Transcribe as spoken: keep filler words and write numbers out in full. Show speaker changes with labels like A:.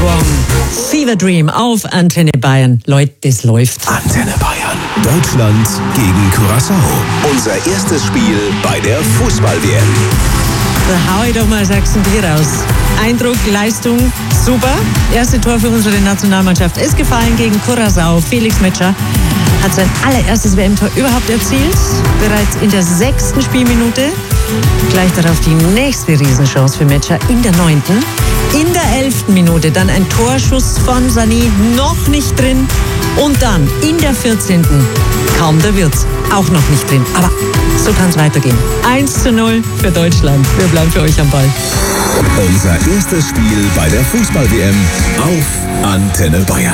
A: One. Fever Dream auf Antenne Bayern. Leute, das läuft.
B: Antenne Bayern. Deutschland gegen Curaçao. Unser erstes Spiel bei der Fußball-W M.
A: Da hau ich doch mal Sachsen Bier raus. Eindruck, Leistung, super. Erste Tor für unsere Nationalmannschaft ist gefallen gegen Curaçao. Felix Metscher hat sein allererstes W M-Tor überhaupt erzielt. Bereits in der sechsten Spielminute. Gleich darauf die nächste Riesenchance für Metscher in der neunten. In der elften Minute dann ein Torschuss von Sané, noch nicht drin. Und dann in der vierzehnten kaum der Wirtz, auch noch nicht drin. Aber so kann es weitergehen. eins zu null für Deutschland. Wir bleiben für euch am Ball.
B: Unser erstes Spiel bei der Fußball-W M auf Antenne Bayern.